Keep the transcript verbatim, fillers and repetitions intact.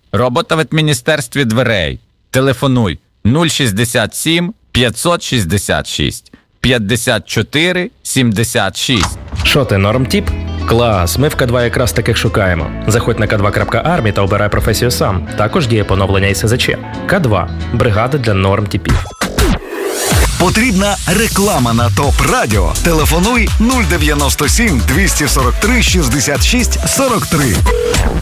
Робота в міністерстві дверей. Телефонуй нуль шістдесят сім п'ятсот шістдесят шість п'ятдесят чотири сімдесят шість. Що ти, нормтіп? Клас, ми в Ка два якраз таких шукаємо. Заходь на ка два крапка армі та обирай професію сам. Також діє поновлення ес зет че. Ка два – бригада для нормтіпів. Потрібна реклама на ТОП Радіо. Телефонуй нуль дев'яносто сім двісті сорок три шістдесят шість сорок три.